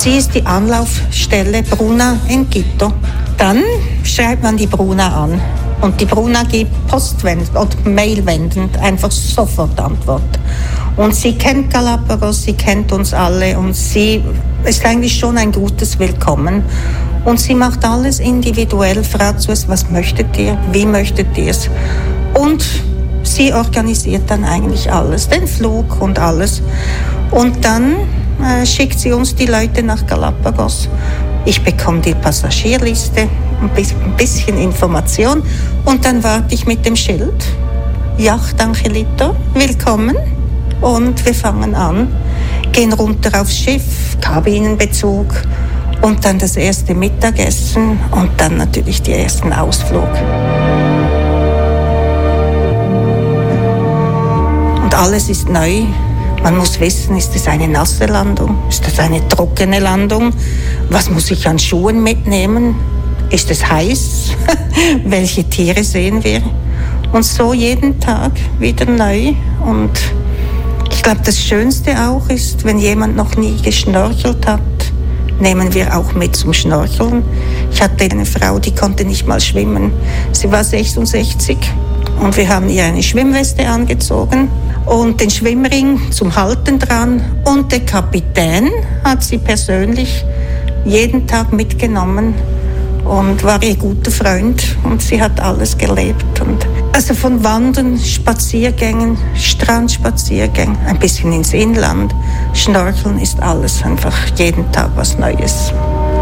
Sie ist die Anlaufstelle Bruna in Quito. Dann schreibt man die Bruna an. Und die Bruna gibt postwendend oder mailwendend einfach sofort Antwort. Und sie kennt Galapagos, sie kennt uns alle und sie ist eigentlich schon ein gutes Willkommen. Und sie macht alles individuell, fragt zuerst, was möchtet ihr, wie möchtet ihr es? Und sie organisiert dann eigentlich alles, den Flug und alles. Und dann schickt sie uns die Leute nach Galapagos. Ich bekomme die Passagierliste, ein bisschen Information und dann warte ich mit dem Schild. Yacht Angelito, willkommen. Und wir fangen an, gehen runter aufs Schiff, Kabinenbezug und dann das erste Mittagessen und dann natürlich den ersten Ausflug. Und alles ist neu. Man muss wissen, ist es eine nasse Landung? Ist es eine trockene Landung? Was muss ich an Schuhen mitnehmen? Ist es heiß? Welche Tiere sehen wir? Und so jeden Tag wieder neu. Und ich glaube, das Schönste auch ist, wenn jemand noch nie geschnorchelt hat, nehmen wir auch mit zum Schnorcheln. Ich hatte eine Frau, die konnte nicht mal schwimmen. Sie war 66 und wir haben ihr eine Schwimmweste angezogen und den Schwimmring zum Halten dran. Und der Kapitän hat sie persönlich jeden Tag mitgenommen und war ihr guter Freund und sie hat alles gelebt. Und also von Wandern, Spaziergängen, Strandspaziergängen, ein bisschen ins Inland, Schnorcheln ist alles einfach jeden Tag was Neues.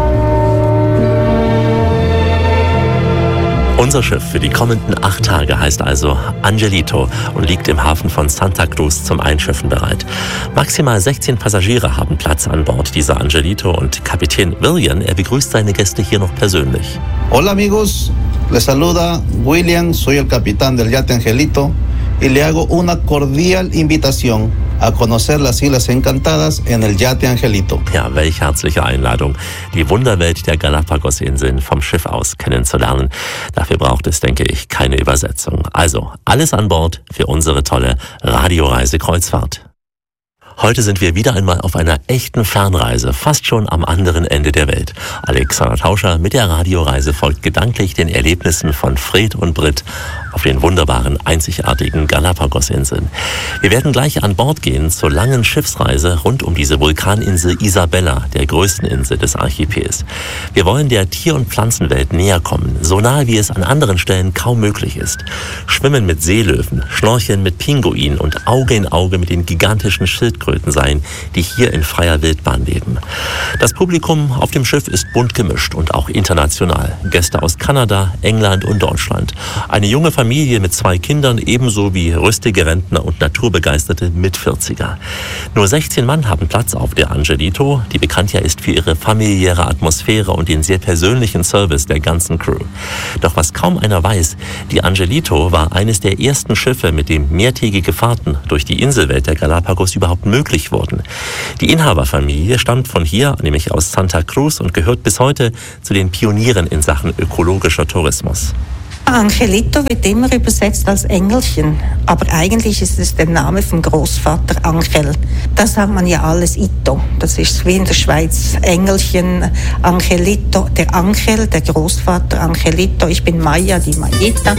Unser Schiff für die kommenden 8 Tage heißt also Angelito und liegt im Hafen von Santa Cruz zum Einschiffen bereit. Maximal 16 Passagiere haben Platz an Bord dieser Angelito und Kapitän William, er begrüßt seine Gäste hier noch persönlich. Hola amigos, les saluda William, soy el capitán del yate Angelito y le hago una cordial invitación a conocer las Islas Encantadas en el Yate Angelito. Ja, welch herzliche Einladung, die Wunderwelt der Galapagos-Inseln vom Schiff aus kennenzulernen. Dafür braucht es, denke ich, keine Übersetzung. Also, alles an Bord für unsere tolle Radioreise-Kreuzfahrt. Heute sind wir wieder einmal auf einer echten Fernreise, fast schon am anderen Ende der Welt. Alexander Tauscher mit der Radioreise folgt gedanklich den Erlebnissen von Fred und Brit auf den wunderbaren, einzigartigen Galapagos-Inseln. Wir werden gleich an Bord gehen zur langen Schiffsreise rund um diese Vulkaninsel Isabella, der größten Insel des Archipels. Wir wollen der Tier- und Pflanzenwelt näher kommen, so nahe wie es an anderen Stellen kaum möglich ist. Schwimmen mit Seelöwen, Schnorcheln mit Pinguinen und Auge in Auge mit den gigantischen Schildkröten sein, die hier in freier Wildbahn leben. Das Publikum auf dem Schiff ist bunt gemischt und auch international. Gäste aus Kanada, England und Deutschland. Eine junge Familie mit 2 Kindern, ebenso wie rüstige Rentner und naturbegeisterte Mit-40er. Nur 16 Mann haben Platz auf der Angelito, die bekannt ja ist für ihre familiäre Atmosphäre und den sehr persönlichen Service der ganzen Crew. Doch was kaum einer weiß, die Angelito war eines der ersten Schiffe, mit dem mehrtägige Fahrten durch die Inselwelt der Galapagos überhaupt möglich wurden. Die Inhaberfamilie stammt von hier, nämlich aus Santa Cruz, und gehört bis heute zu den Pionieren in Sachen ökologischer Tourismus. Angelito wird immer übersetzt als Engelchen, aber eigentlich ist es der Name vom Großvater Angel. Da sagt man ja alles Ito. Das ist wie in der Schweiz Engelchen, Angelito, der Angel, der Großvater Angelito. Ich bin Maya, die Mayita.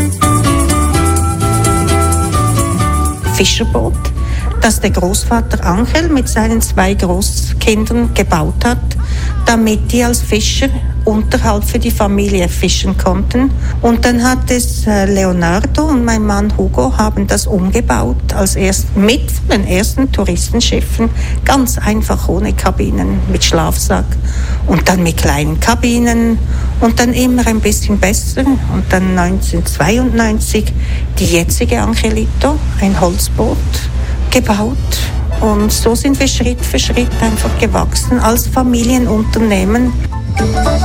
Fischerboot, das der Großvater Angel mit seinen 2 Großkindern gebaut hat, damit die als Fischer Unterhalt für die Familie fischen konnten. Und dann hat es Leonardo und mein Mann Hugo haben das umgebaut mit den ersten Touristenschiffen, ganz einfach ohne Kabinen, mit Schlafsack und dann mit kleinen Kabinen und dann immer ein bisschen besser. Und dann 1992 die jetzige Angelito, ein Holzboot, gebaut. Und so sind wir Schritt für Schritt einfach gewachsen als Familienunternehmen.